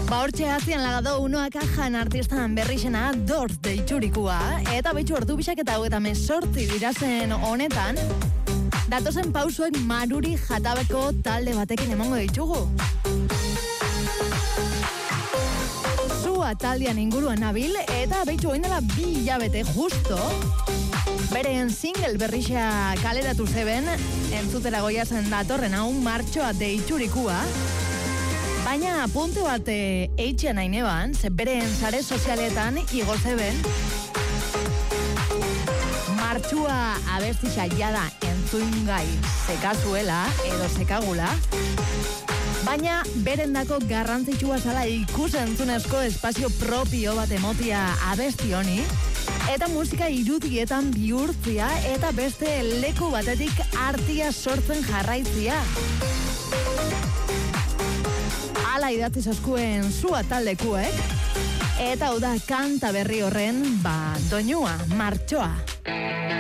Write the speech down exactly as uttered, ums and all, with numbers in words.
Ba hortxe hazian lagado unoak ajan artistan berrixena dort deiturikua, eta betxu ordu bisak eta hau eta mesortzi dirazen honetan, datozen pausuek maruri jatabeko talde batekin emango ditugu. Zua taldean inguruan nabil, eta betxu oin dela bi hilabete justo, beren single berrixa kaleratu zeben, entzutera goiazen datorren hau martxoa deiturikua, baina puntu bat eitxean nahi neban, ze beren sare sozialetan igo zeben, martxua abestixa jada entzungai sekazuela edo sekagula, baina berendako garrantzitsua zala ikus entzunezko espazio propio bat emotia abesti honi, eta musika irudietan bihurtzia eta beste leku batetik artia sortzen jarraitzia. Ala idatzi zoskuen Zua taldekuek, eta hau da kanta berri horren, ba, doinua, martxoa.